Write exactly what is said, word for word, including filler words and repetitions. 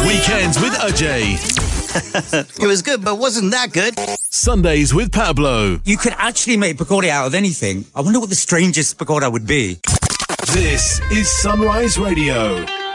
Weekends with Ajay. It was good, but wasn't that good. Sundays with Pablo. You could actually make pakora out of anything. I wonder what the strangest pakora would be. This is Sunrise Radio.